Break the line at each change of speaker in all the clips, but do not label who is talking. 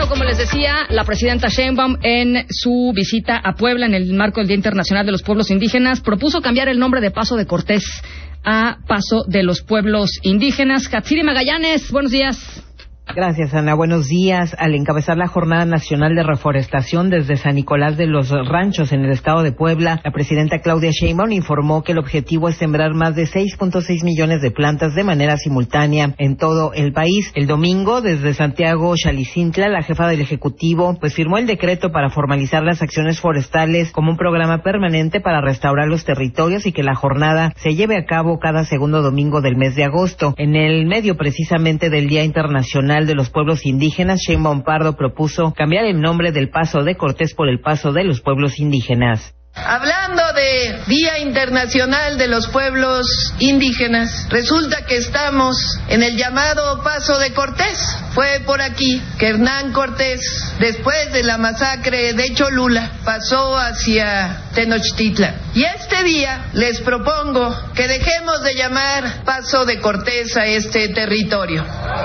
Bueno, como les decía, la presidenta Sheinbaum en su visita a Puebla en el marco del Día Internacional de los Pueblos Indígenas propuso cambiar el nombre de Paso de Cortés a Paso de los Pueblos Indígenas. Hatsiri Magallanes, buenos días.
Gracias, Ana. Buenos días. Al encabezar la Jornada Nacional de Reforestación desde San Nicolás de los Ranchos en el estado de Puebla, la presidenta Claudia Sheinbaum informó que el objetivo es sembrar más de 6.6 millones de plantas de manera simultánea en todo el país. El domingo, desde Santiago Xalicintla, la jefa del Ejecutivo firmó el decreto para formalizar las acciones forestales como un programa permanente para restaurar los territorios y que la jornada se lleve a cabo cada segundo domingo del mes de agosto. En el medio precisamente del Día Internacional de los Pueblos Indígenas, Sheinbaum Pardo propuso cambiar el nombre del Paso de Cortés por el Paso de los Pueblos Indígenas.
Hablando de Día Internacional de los Pueblos Indígenas, resulta que estamos en el llamado Paso de Cortés. Fue por aquí que Hernán Cortés, después de la masacre de Cholula, pasó hacia Tenochtitlan. Y este día les propongo que dejemos de llamar Paso de Cortés a este territorio.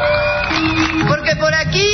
Porque por aquí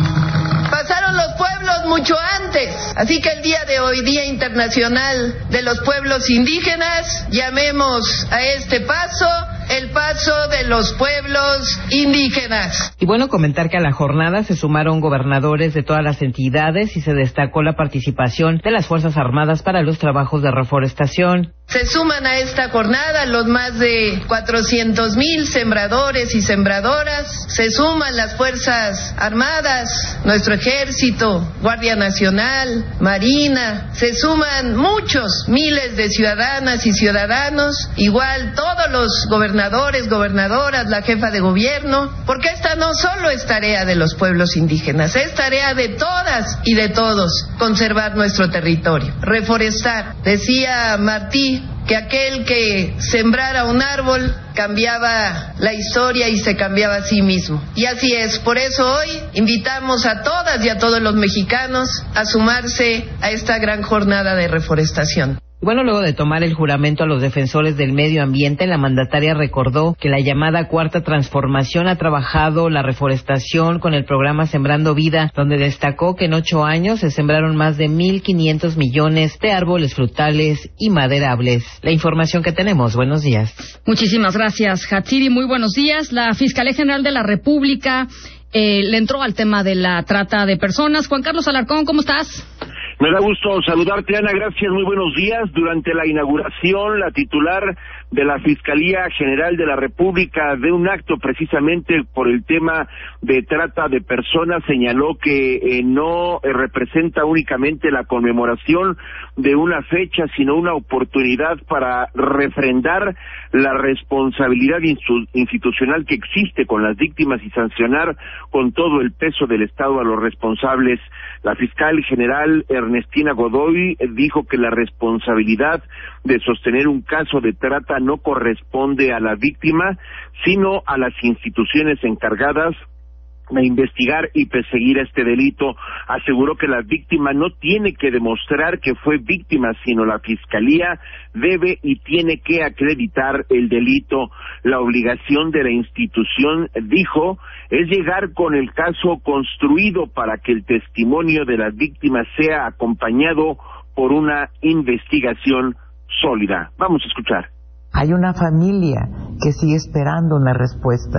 pasaron los pueblos mucho antes. Así que el día de hoy, Día Internacional de los Pueblos Indígenas, llamemos a este paso el Paso de los Pueblos Indígenas.
Y bueno, comentar que a la jornada se sumaron gobernadores de todas las entidades y se destacó la participación de las Fuerzas Armadas para los trabajos de reforestación.
Se suman a esta jornada los más de 400,000 sembradores y sembradoras. Se suman las Fuerzas Armadas, nuestro Ejército, Guardia Nacional, Marina. Se suman muchos, miles de ciudadanas y ciudadanos. Igual todos los gobernadores, gobernadoras, la jefa de gobierno. Porque esta no solo es tarea de los pueblos indígenas, es tarea de todas y de todos conservar nuestro territorio, reforestar. Decía Martí que aquel que sembrara un árbol cambiaba la historia y se cambiaba a sí mismo. Y así es, por eso hoy invitamos a todas y a todos los mexicanos a sumarse a esta gran jornada de reforestación.
Bueno, luego de tomar el juramento a los defensores del medio ambiente, la mandataria recordó que la llamada Cuarta Transformación ha trabajado la reforestación con el programa Sembrando Vida, donde destacó que en 8 años se sembraron más de 1,500 millones de árboles frutales y maderables. La información que tenemos. Buenos días.
Muchísimas gracias, Hatsiri. Muy buenos días. La Fiscalía General de la República le entró al tema de la trata de personas. Juan Carlos Alarcón, ¿cómo estás?
Me da gusto saludarte, Ana, gracias, muy buenos días. Durante la inauguración, la titular de la Fiscalía General de la República de un acto precisamente por el tema de trata de personas señaló que no representa únicamente la conmemoración de una fecha, sino una oportunidad para refrendar la responsabilidad institucional que existe con las víctimas y sancionar con todo el peso del Estado a los responsables. La fiscal general Ernestina Godoy dijo que la responsabilidad de sostener un caso de trata no corresponde a la víctima, sino a las instituciones encargadas de investigar y perseguir este delito. Aseguró que la víctima no tiene que demostrar que fue víctima, sino la Fiscalía debe y tiene que acreditar el delito. La obligación de la institución, dijo, es llegar con el caso construido para que el testimonio de las víctimas sea acompañado por una investigación sólida. Vamos a escuchar.
Hay una familia que sigue esperando una respuesta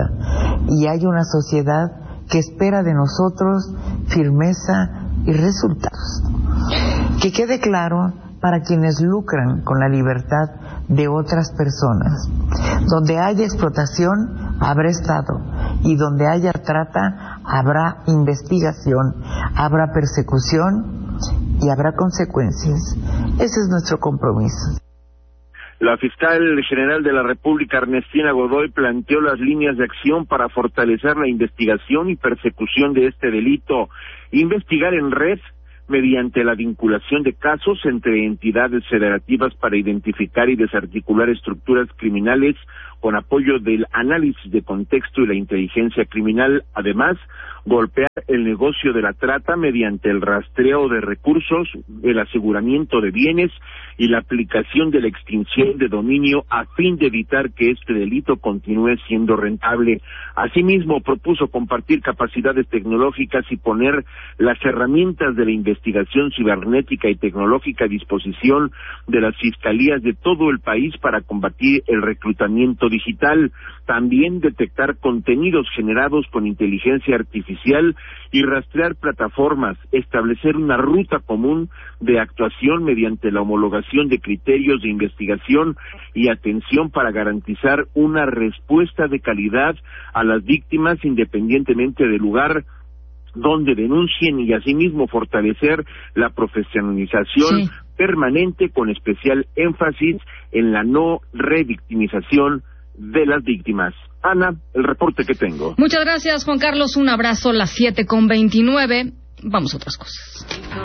y hay una sociedad que espera de nosotros firmeza y resultados. Que quede claro para quienes lucran con la libertad de otras personas. Donde haya explotación, habrá Estado, y donde haya trata, habrá investigación, habrá persecución y habrá consecuencias. Ese es nuestro compromiso.
La fiscal general de la República, Ernestina Godoy, planteó las líneas de acción para fortalecer la investigación y persecución de este delito, investigar en red mediante la vinculación de casos entre entidades federativas para identificar y desarticular estructuras criminales con apoyo del análisis de contexto y la inteligencia criminal. Además, golpear el negocio de la trata mediante el rastreo de recursos, el aseguramiento de bienes y la aplicación de la extinción de dominio a fin de evitar que este delito continúe siendo rentable. Asimismo, propuso compartir capacidades tecnológicas y poner las herramientas de la investigación cibernética y tecnológica a disposición de las fiscalías de todo el país para combatir el reclutamiento digital. También detectar contenidos generados con inteligencia artificial y rastrear plataformas, establecer una ruta común de actuación mediante la homologación de criterios de investigación y atención para garantizar una respuesta de calidad a las víctimas independientemente del lugar donde denuncien, y asimismo fortalecer la profesionalización permanente con especial énfasis en la no revictimización de las víctimas. Ana, el reporte que tengo.
Muchas gracias, Juan Carlos. Un abrazo, las 7:29. Vamos a otras cosas.